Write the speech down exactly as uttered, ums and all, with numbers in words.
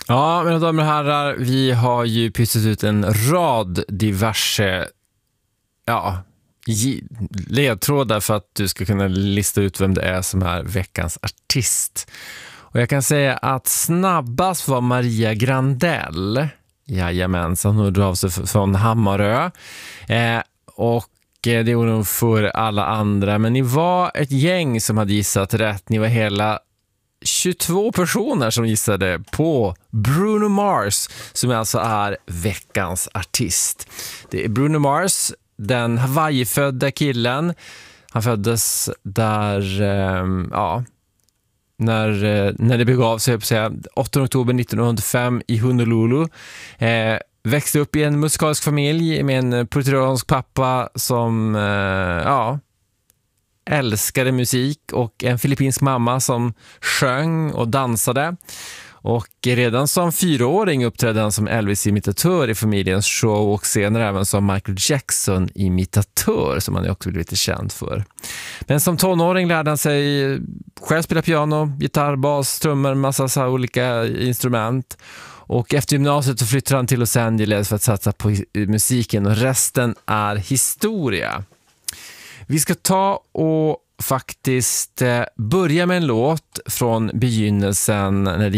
Ja, mina damer och herrar, vi har ju pysslat ut en rad diverse ja, ledtrådar för att du ska kunna lista ut vem det är som är veckans artist. Och jag kan säga att snabbast var Maria Grandell. Jajamensan, hon drar sig från Hammarö. Eh, och det gjorde hon för alla andra. Men ni var ett gäng som hade gissat rätt. Ni var hela tjugotvå personer som gissade på Bruno Mars, som alltså är veckans artist. Det är Bruno Mars, den Hawaii-födda killen. Han föddes där, um, ja, när, när det begav sig, säga, åttonde oktober nittonhundrafem i Honolulu. Eh, växte upp i en musikalisk familj med en puertoricansk pappa som, eh, ja, älskade musik och en filippinsk mamma som sjöng och dansade. Och redan som fyraåring uppträdde han som Elvis-imitatör i familjens show och senare även som Michael Jackson-imitatör, som han också blivit lite känd för. Men som tonåring lärde han sig själv spela piano, gitarr, bas, trummor, massa så olika instrument. Och efter gymnasiet så flyttade han till Los Angeles för att satsa på musiken, och resten är historia. Vi ska ta och faktiskt börja med en låt från begynnelsen när det